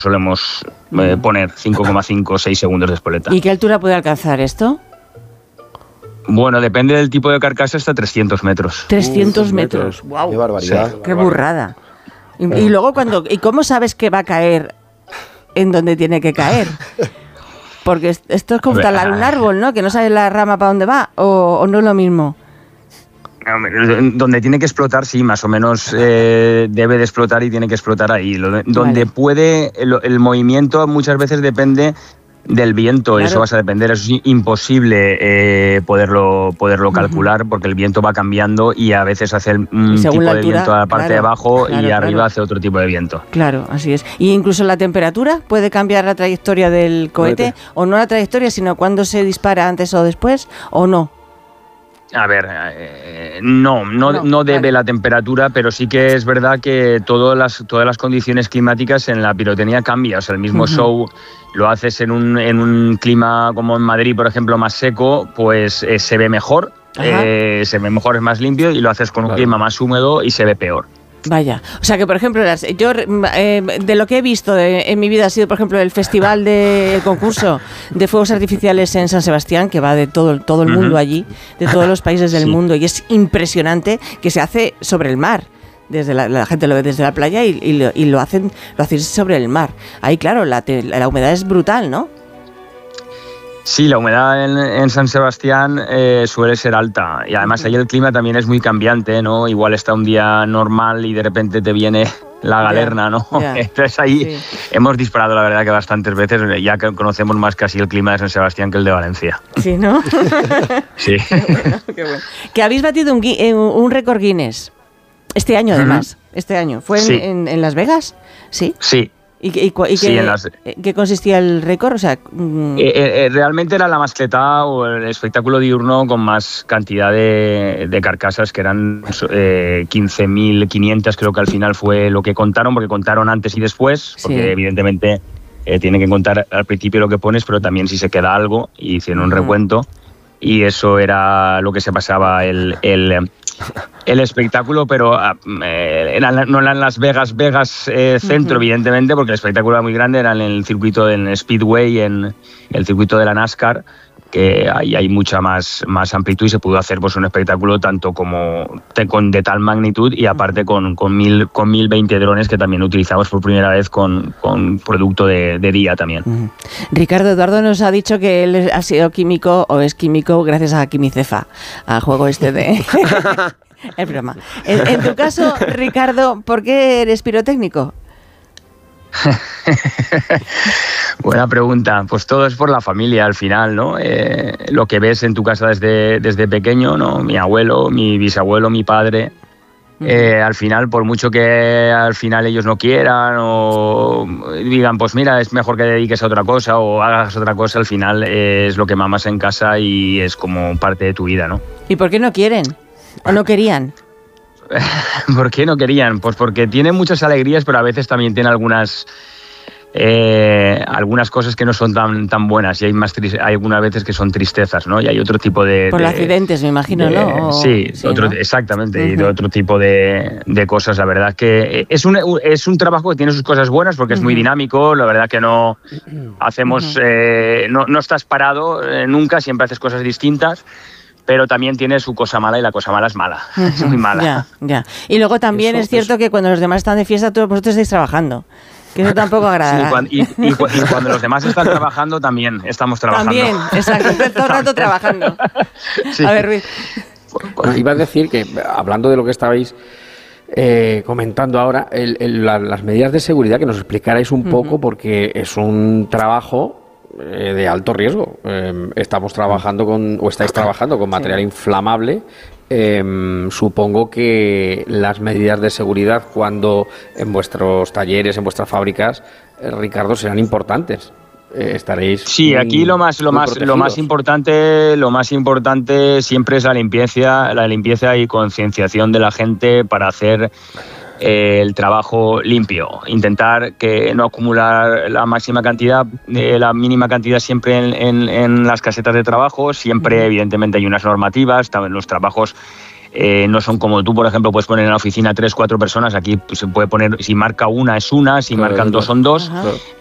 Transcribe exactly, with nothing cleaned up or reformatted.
solemos eh, poner cinco coma cinco o seis segundos de espoleta. ¿Y qué altura puede alcanzar esto? Bueno, depende del tipo de carcasa, hasta trescientos metros. trescientos metros. ¡Wow! ¡Qué barbaridad! Sí. ¡Qué burrada! Y, y luego, cuando ¿y cómo sabes que va a caer en donde tiene que caer? Porque esto es como talar un árbol, ¿no? Que no sabes la rama para dónde va, o, o no es lo mismo. Donde tiene que explotar, sí, más o menos eh, debe de explotar y tiene que explotar ahí. Donde vale. puede, el, el movimiento muchas veces depende del viento, claro. Eso vas a depender, eso es imposible eh, poderlo, poderlo calcular, uh-huh. porque el viento va cambiando y a veces hace un tipo altura, de viento a la parte claro, de abajo claro, y arriba claro. hace otro tipo de viento. Claro, así es. ¿Y incluso la temperatura puede cambiar la trayectoria del cohete? Cohete. O no la trayectoria, sino cuándo se dispara, antes o después, o no. A ver, eh, no, no, no, no debe vale. la temperatura, pero sí que es verdad que todas las, todas las condiciones climáticas en la pirotecnia cambian. O sea, el mismo uh-huh. show lo haces en un, en un clima como en Madrid, por ejemplo, más seco, pues eh, se ve mejor, eh, se ve mejor, es más limpio, y lo haces con un claro. clima más húmedo y se ve peor. Vaya, o sea que por ejemplo, yo eh, de lo que he visto de, en mi vida ha sido por ejemplo el festival de el concurso de fuegos artificiales en San Sebastián, que va de todo, todo el mundo uh-huh. allí, de todos los países del sí. mundo, y es impresionante que se hace sobre el mar. Desde la, la gente lo ve desde la playa y, y, lo, y lo hacen lo hacen sobre el mar. Ahí claro, la, la humedad es brutal, ¿no? Sí, la humedad en, en San Sebastián eh, suele ser alta, y además ahí el clima también es muy cambiante, ¿no? Igual está un día normal y de repente te viene la galerna, ¿no? Yeah, yeah. Entonces ahí sí. hemos disparado, la verdad, que bastantes veces, ya que conocemos más casi el clima de San Sebastián que el de Valencia. Sí, ¿no? Sí. Qué bueno, qué bueno. Que habéis batido un, un récord Guinness este año, además. Uh-huh. Este año. ¿Fue sí. en, en, en Las Vegas? Sí. Sí. ¿Y, y, y sí, qué, en las... qué consistía el récord? O sea, mm... eh, eh, realmente era la mascletá o el espectáculo diurno con más cantidad de, de carcasas, que eran eh, quince mil quinientas, creo que al final fue lo que contaron, porque contaron antes y después, porque sí. evidentemente eh, tienen que contar al principio lo que pones, pero también si se queda algo, y hicieron un uh-huh. recuento, y eso era lo que se pasaba el... el el espectáculo, pero eh, era, no era en Las Vegas, Vegas eh, centro, uh-huh. evidentemente, porque el espectáculo era muy grande, era en el circuito del Speedway, en el circuito de la NASCAR, que ahí hay mucha más, más amplitud y se pudo hacer pues un espectáculo tanto como de, con, de tal magnitud, y aparte con, con, mil, con mil veinte drones que también utilizamos por primera vez con, con producto de, de día también. Uh-huh. Ricardo Eduardo nos ha dicho que él ha sido químico o es químico gracias a Quimicefa, al juego este de... Es broma. En, en tu caso, Ricardo, ¿por qué eres pirotécnico? Buena pregunta. Pues todo es por la familia al final, ¿no? Eh, lo que ves en tu casa desde, desde pequeño, ¿no? Mi abuelo, mi bisabuelo, mi padre. Eh, al final, por mucho que al final ellos no quieran o digan, pues mira, es mejor que dediques a otra cosa o hagas otra cosa, al final es lo que mamas en casa y es como parte de tu vida, ¿no? ¿Y por qué no quieren? ¿O no querían? ¿Por qué no querían? Pues porque tiene muchas alegrías, pero a veces también tiene algunas eh, algunas cosas que no son tan tan buenas, y hay más hay algunas veces que son tristezas, ¿no? Y hay otro tipo de... Por de, accidentes, me imagino, de, ¿no? O, sí, sí, otro, ¿no? Exactamente, uh-huh. y de otro tipo de, de cosas. La verdad que es un, es un trabajo que tiene sus cosas buenas, porque uh-huh. es muy dinámico, la verdad que no hacemos... Uh-huh. eh, no, no estás parado eh, nunca, siempre haces cosas distintas, pero también tiene su cosa mala, y la cosa mala es mala, uh-huh. es muy mala. Ya, ya. Y luego también eso, es cierto eso. que cuando los demás están de fiesta, todos vosotros estáis trabajando, que eso tampoco agrada. Sí, cuando, y, y, y cuando los demás están trabajando, también estamos trabajando. También, exacto, todo el rato trabajando. Sí. A ver, Ruiz. Bueno, iba a decir que, hablando de lo que estabais eh, comentando ahora, el, el, la, las medidas de seguridad, que nos explicarais un uh-huh. poco, porque es un trabajo de alto riesgo. Eh, estamos trabajando con, o estáis trabajando con material sí. inflamable. Eh, supongo que las medidas de seguridad, cuando en vuestros talleres, en vuestras fábricas, eh, Ricardo, serán importantes. Eh, estaréis sí, aquí lo más lo más lo más importante lo más importante siempre es la limpieza, la limpieza y concienciación de la gente para hacer el trabajo limpio, intentar que no acumular la máxima cantidad, eh, la mínima cantidad siempre en, en, en las casetas de trabajo. Siempre, evidentemente, hay unas normativas, también los trabajos eh, no son como tú, por ejemplo, puedes poner en la oficina tres, cuatro personas, aquí pues, se puede poner, si marca una es una, si claro, marcan claro. dos son dos. Ajá.